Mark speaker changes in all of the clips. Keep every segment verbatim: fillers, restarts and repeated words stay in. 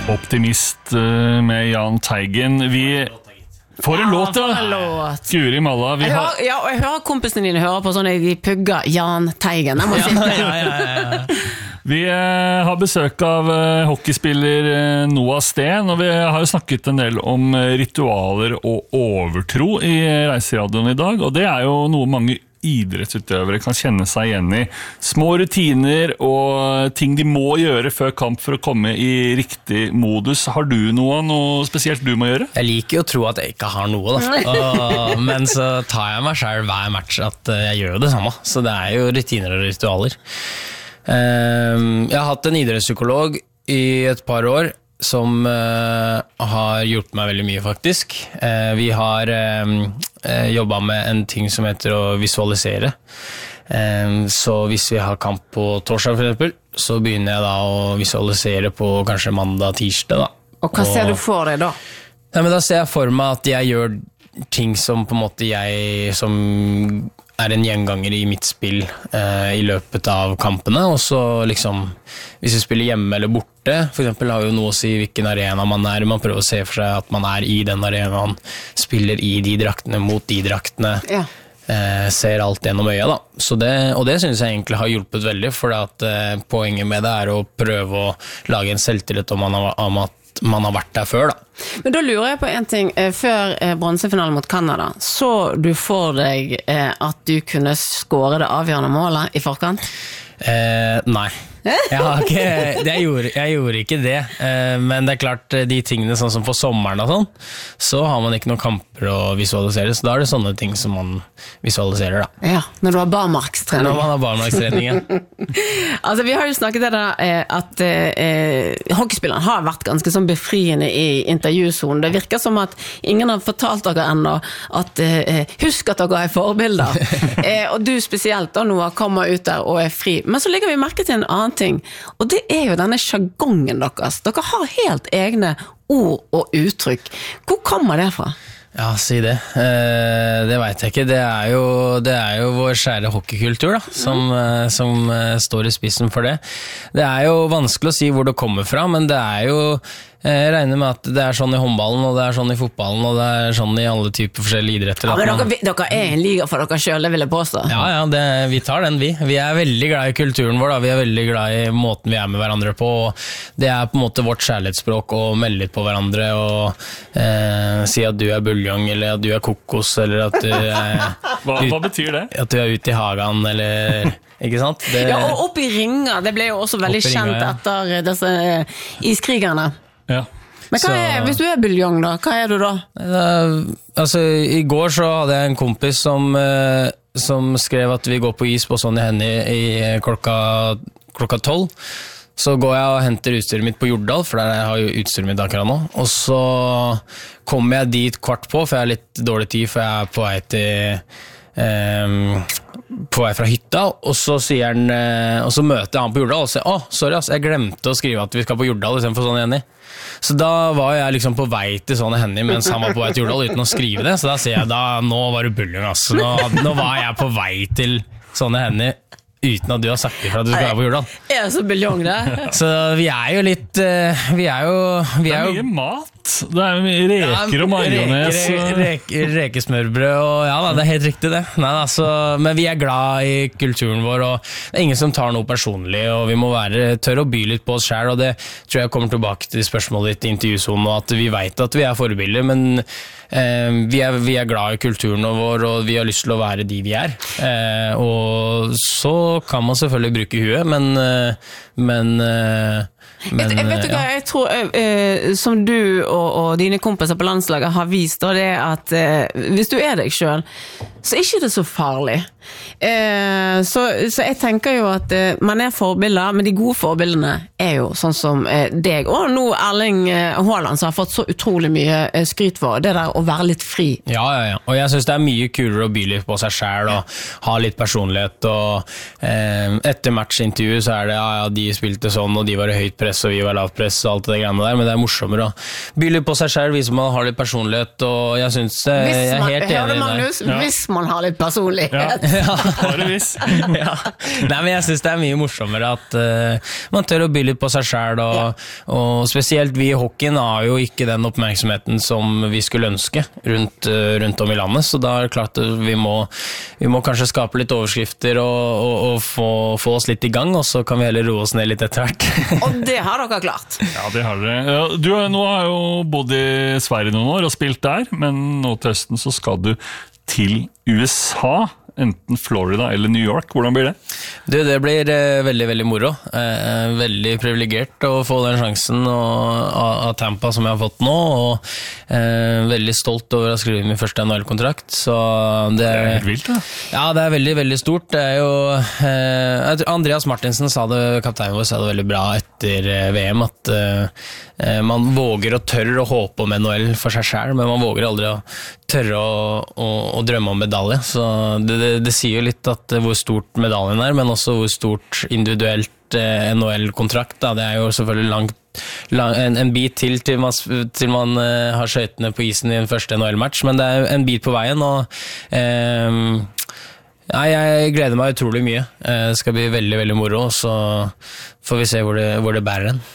Speaker 1: Optimist med Jahn Teigen. Vi får en låt, da.
Speaker 2: Låt.
Speaker 1: Guri Malla. Vi
Speaker 2: jeg,
Speaker 1: har...
Speaker 2: hører, ja, og jeg hører kompisene dine hører på sånn de pugger Jahn Teigen. Jeg må si det.
Speaker 3: Ja, ja, ja, ja.
Speaker 1: Vi eh, har besøk av eh, hockeyspiller eh, Noah Steen, og vi har jo snakket en del om eh, ritualer og overtro i Reiseradioen i dag, og det er jo noe mange idrettsutøvere kan kjenne seg igjen i. Små rutiner og ting de må gjøre før kamp for å komme i riktig modus. Har du noe, noe spesielt du må gjøre?
Speaker 3: Jeg liker jo å tro at jeg ikke har noe, da. Og, men så tar jeg meg selv hver match at jeg gjør jo det samme. Så det er jo rutiner og ritualer. Jeg har hatt en idrettspsykolog i et par år som uh, har hjulpet meg veldig mye, faktisk. Uh, vi har uh, uh, jobbet med en ting som heter å visualisere. Uh, så hvis vi har kamp på torsdag, for eksempel, så begynner jeg da å visualisere på kanskje mandag, tirsdag. Da.
Speaker 2: Og hva ser og, du for deg da?
Speaker 3: Ja, men da ser jeg for meg at jeg gjør ting som på en måte jeg som er en gjenganger i mitt spill eh, i løpet av kampene, og så liksom, hvis vi spiller hjemme eller borte, for eksempel har jo noe å si hvilken arena man er, man prøver å se for seg at man er i den arenaen, spiller i de draktene, mot de draktene, ja. eh, ser alt gjennom øya da. Så det, og det synes jeg egentlig har hjulpet veldig, for at eh, poenget med det er å prøve å lage en selvtillit om man har, om at man har vært der før da.
Speaker 2: Men da lurer jeg på en ting. Før bronsefinalen mot Canada, så du for deg at du kunne skåre det avgjørende målet i forkant?
Speaker 3: Eh, nei. Jeg, har ikke, det jeg, gjorde, jeg gjorde ikke det, eh, men det er klart de tingene sånn som på sommeren og sånn, så har man ikke noen kamper å visualisere, så da er det sånne ting som man visualiserer da.
Speaker 2: Ja, når du har barmarkstrening.
Speaker 3: Når man har barmarkstrening, ja.
Speaker 2: Altså, vi har jo snakket om at eh, hockeyspilleren har vært ganske sånn befriende i intervjusonen. Det virker som at ingen har fortalt dere enda at eh, husk at dere er forbilder. eh, og du spesielt da, Noah, kommer ut der og er fri. Men så legger vi merke til en annen ting, og det er jo denne sjargongen deres. Dere har helt egne ord og uttrykk. Hvor kommer det fra?
Speaker 3: Ja, si det. Eh, det vet jeg ikke. Det er jo, det er jo vår kjære hockeykultur da, som, mm. som står i spissen for det. Det er jo vanskelig å si hvor det kommer fra, men det er jo jeg regner med at det er sånn i håndballen, og det er sånn i fotballen, og det er sånn i alle typer forskjellige idretter.
Speaker 2: Ja, men dere, dere er en liga for dere selv, det vil jeg påstå.
Speaker 3: Ja, ja, det, vi tar den vi. Vi er veldig glad i kulturen vår, da. Vi er veldig glad i måten vi er med hverandre på, og det er på en måte vårt kjærlighetsspråk å melde litt på hverandre, og eh, si at du er buljong, eller at du er kokos, eller at du er...
Speaker 1: hva, hva betyr det?
Speaker 3: At du er ute i hagen, eller... Ikke sant? Det,
Speaker 2: ja, og opp i ringer, det ble jo også veldig kjent ringer, ja. Etter disse uh, iskrigerne.
Speaker 1: Ja.
Speaker 2: Men hva er, hvis du er buljong da, hva er du da?
Speaker 3: da? Altså, i går så hadde jeg en kompis som, uh, som skrev at vi går på is på Sonny Hennie i klokka, klokka tolv. Så går jeg og henter utstyret mitt på Jordal, for der har jeg jo utstyret mitt akkurat nå. Og så kommer jeg dit kvart på, for jeg har litt dårlig tid, for jeg er på vei til... Um, på vei fra hytta, og så sier han uh, og så møter jeg han på Jordal og sier, åh, sorry ass, jeg glemte å skrive at vi skal på Jordal i stedet for Sonny Hennie. Så da var jeg liksom på vei til Sonny Hennie mens han var på vei til Jordal uten å skrive det, så da sier jeg, da, nå var du bulling ass, nå, nå var jeg på vei til Sonny Hennie uten at du har sagt ifra at du skal være på Jordal.
Speaker 2: Jeg er så buljong det.
Speaker 3: Så vi er jo litt uh, vi er jo vi
Speaker 1: det er,
Speaker 3: er jo
Speaker 1: mye mat. Det er mye reker og majones.
Speaker 3: Reker, reker, rekesmørbrød, og ja da, det er helt riktig det. Nei, altså, men vi er glad i kulturen vår, og det er ingen som tar noe personlig, og vi må være tørre å by litt på oss selv, og det tror jeg kommer tilbake til spørsmålet ditt i intervjusonen, og at vi vet at vi er forbilder, men eh, vi, er, vi er glad i kulturen vår, og vi har lyst til å være de vi er. Eh, og så kan man selvfølgelig bruke huet, men, eh, men eh, Men,
Speaker 2: jeg, jeg vet du hva, jeg tror eh, som du og, og dine kompiser på landslaget har vist, og det er at eh, hvis du er deg selv, så er ikke det så farlig. Eh, så, så jeg tenker jo at eh, man er forbilder, men de gode forbildene er jo sånn som eh, deg, og nå Erling Haaland som har fått så utrolig mye eh, skryt for, det der å være litt fri.
Speaker 3: Ja, ja, ja, og jeg synes det er mye kulere å by litt på seg selv, og ha litt personlighet, og eh, etter matchintervju så er det, ja, ja, de spilte sånn, og de var i høyt press, og vi var lavt press, og alt det greiene der, men det er morsommere å by by litt på seg selv, viser man har litt personlighet, og jeg synes det,
Speaker 2: Hvis
Speaker 3: jeg er
Speaker 2: man,
Speaker 3: helt
Speaker 2: hører
Speaker 3: enig
Speaker 2: du,
Speaker 3: i
Speaker 2: Magnus?
Speaker 3: det.
Speaker 1: Ja.
Speaker 2: Hvis man har litt personlighet.
Speaker 1: Ja, bare hvis.
Speaker 3: Ja. Nei, men jeg synes det er mye morsommere at uh, man tør å by litt på seg selv, og,
Speaker 2: Ja.
Speaker 3: og spesielt vi i hockeyen har jo ikke den oppmerksomheten som vi skulle ønske rundt, uh, rundt om i landet, så da er det klart at vi må, vi må kanskje skape litt overskrifter og, og, og få, få oss litt i gang, og så kan vi heller roe oss ned litt etter hvert.
Speaker 2: Og det har dere klart.
Speaker 1: Ja, det har dere. Ja, Du er- nå har jo bodd i Sverige noen år og spilt der, men nå til høsten så skal du til U S A, enten Florida eller New York. Hvordan blir det?
Speaker 3: Du, det blir eh, veldig, veldig moro. Eh, veldig privilegert å få den sjansen og, av, av Tampa som jeg har fått nå, og eh, veldig stolt over å skrive min første N H L-kontrakt, så det,
Speaker 1: Det er helt vilt, da.
Speaker 3: ja, det er veldig, veldig stort. Det er jo eh, jeg tror Andreas Martinsen sa det, kapteinen vår sa det veldig bra etter eh, V M, at eh, man våger og tør å håpe om N H L for seg selv, men man våger aldri å tørre å, å, å drømme om medalje, så det, det, det sier jo litt at eh, hvor stort medaljen er, men også hvor stort individuelt eh, N H L-kontrakt, da. Det er jo selvfølgelig langt, lang, en, en bit til til man, til man eh, har skøytene på isen i en første N H L-match, men det er en bit på veien, og eh, ja, jeg gleder meg utrolig mye. Eh, det skal bli veldig, veldig moro, så får vi se hvor det, hvor det bærer hen.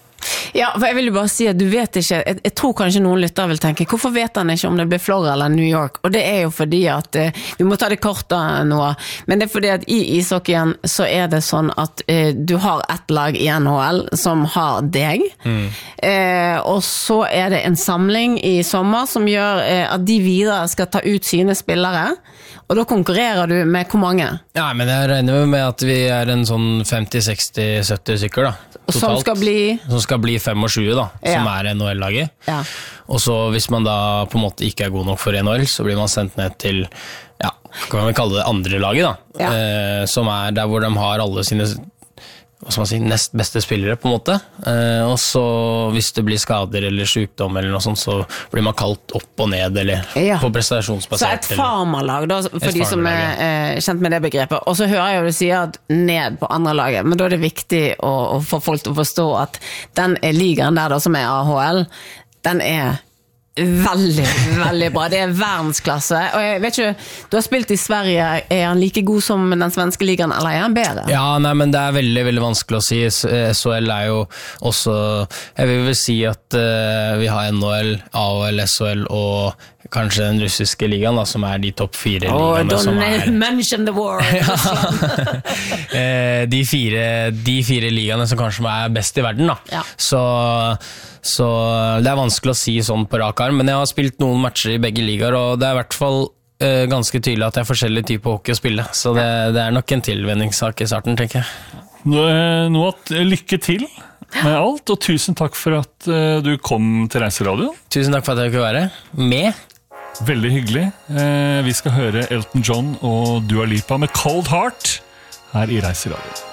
Speaker 2: Ja, for jeg vil jo bare si at du vet ikke, jeg, jeg tror kanskje noen lyttere vil tenke, hvorfor vet han ikke om det blir Florida eller New York? Og det er jo fordi at, eh, vi må ta det kort da nå, men det er fordi at i ishockeyen så er det sånn at eh, du har ett lag i N H L som har deg, mm. eh, og så er det en samling i sommer som gjør eh, at de videre skal ta ut sine spillere, og da konkurrerer du med hvor mange?
Speaker 3: Ja, men jeg regner med at vi er en sånn femti, seksti, sytti stykker da, totalt.
Speaker 2: Som skal bli?
Speaker 3: Som skal bli tjuefem da,
Speaker 2: Ja.
Speaker 3: som er N H L-laget.
Speaker 2: Ja.
Speaker 3: Og så hvis man da på en måte ikke er god nok for N H L, så blir man sendt ned til, ja, kan man kalle det andre laget da,
Speaker 2: Ja.
Speaker 3: eh, som er der hvor de har alle sine, hva skal man si, nest beste spillere på en måte. Eh, og så hvis det blir skader eller sykdom eller noe sånt, så blir man kalt opp og ned, eller
Speaker 2: Ja.
Speaker 3: på prestasjonsbasert.
Speaker 2: Så et farmerlag da, for
Speaker 3: Et
Speaker 2: de som er
Speaker 3: farmerlag,
Speaker 2: eh, kjent med det begrepet. Og så hører jeg jo du sier at ned på andre laget, men da er det viktig å, å få folk til å forstå at den ligaen der da, som er A H L, den er veldig, veldig bra. Det er verdensklasse. Og jeg vet ikke, du har spilt i Sverige, er han like god som den svenske ligaen, eller er han bedre?
Speaker 3: Ja, nei, men det er veldig, veldig vanskelig å si. S H L er jo også, jeg vil vel si at uh, vi har N H L, A H L, S H L og kanskje den russiske ligaen da, som er de topp fire
Speaker 2: Oh,
Speaker 3: ligaene som er...
Speaker 2: don't mention the war!
Speaker 3: Eh, de, fire, de fire ligaene som kanskje er best i verden da.
Speaker 2: Ja.
Speaker 3: Så, så det er vanskelig å si sånn på rak arm, men jeg har spilt noen matcher i begge ligaer, og det er i hvert fall eh, ganske tydelig at det er forskjellige typer hockey å spille, så det, det er nok en tilvenningssak i starten, tenker jeg.
Speaker 1: Nå, nå at, lykke til med alt, og tusen takk for at uh, du kom til Reiseradio.
Speaker 3: Tusen takk for at jeg kunne være med.
Speaker 1: Veldig hyggelig. Uh, vi skal høre Elton John og Dua Lipa med Cold Heart her i Reiseradio.